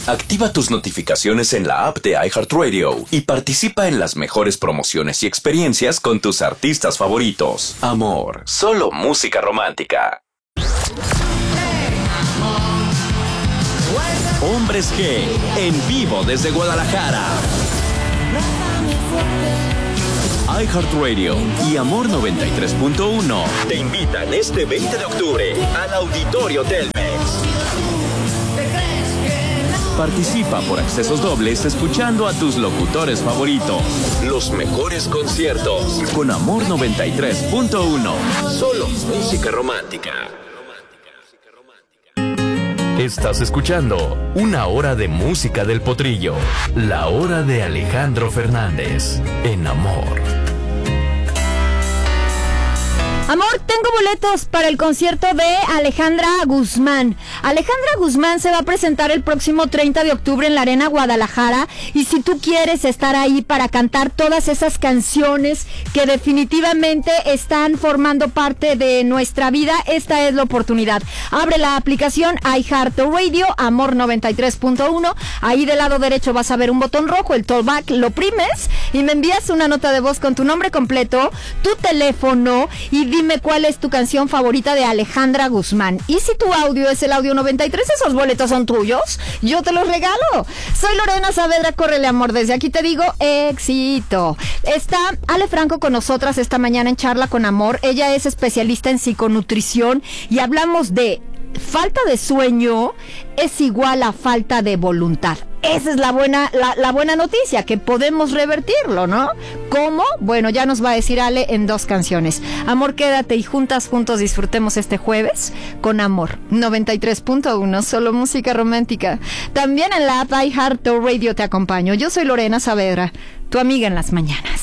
Activa tus notificaciones en la app de iHeartRadio y participa en las mejores promociones y experiencias con tus artistas favoritos. Amor, solo música romántica. Hombres G, en vivo desde Guadalajara. iHeartRadio y Amor 93.1 te invitan este 20 de octubre al Auditorio Telmex. Participa por accesos dobles escuchando a tus locutores favoritos. Los mejores conciertos con Amor 93.1. Solo música romántica. Estás escuchando Una Hora de Música del Potrillo. La hora de Alejandro Fernández en Amor. Amor, tengo boletos para el concierto de Alejandra Guzmán. Alejandra Guzmán se va a presentar el próximo 30 de octubre en la Arena Guadalajara. Y si tú quieres estar ahí para cantar todas esas canciones que definitivamente están formando parte de nuestra vida, esta es la oportunidad. Abre la aplicación iHeartRadio, Amor 93.1. Ahí del lado derecho vas a ver un botón rojo, el talkback, lo oprimes y me envías una nota de voz con tu nombre completo, tu teléfono y dime cuál es tu canción favorita de Alejandra Guzmán. Y si tu audio es el audio 93, esos boletos son tuyos, yo te los regalo. Soy Lorena Saavedra, córrele amor, desde aquí te digo éxito. Está Ale Franco con nosotras esta mañana en Charla con Amor. Ella es especialista en psiconutrición y hablamos de falta de sueño es igual a falta de voluntad. Esa es la buena noticia, que podemos revertirlo, ¿no? ¿Cómo? Bueno, ya nos va a decir Ale en 2 canciones. Amor, quédate y juntos disfrutemos este jueves con Amor 93.1, solo música romántica. También en la app iHeartRadio te acompaño. Yo soy Lorena Saavedra, tu amiga en las mañanas.